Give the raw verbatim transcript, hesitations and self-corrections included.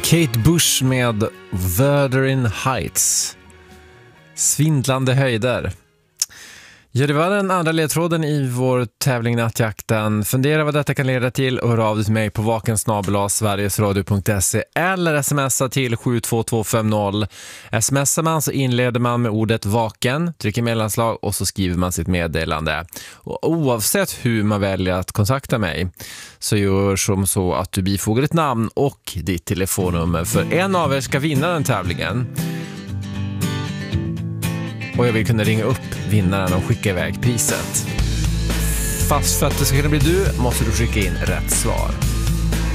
Kate Bush med Wuthering Heights. Svindlande höjder. Ja, det var den andra ledtråden i vår tävling Nattjakten. Fundera vad detta kan leda till och hör av dig till mig på vaken snabel-a sverigesradio punkt se eller smsa till sju två två fem noll. Smsar man så inleder man med ordet vaken, trycker mellanslag och så skriver man sitt meddelande. Och oavsett hur man väljer att kontakta mig så gör som så att du bifogar ett namn och ditt telefonnummer, för en av er ska vinna den tävlingen. Och jag vill kunna ringa upp vinnaren och skicka iväg priset. Fast för att det ska kunna bli du måste du skicka in rätt svar.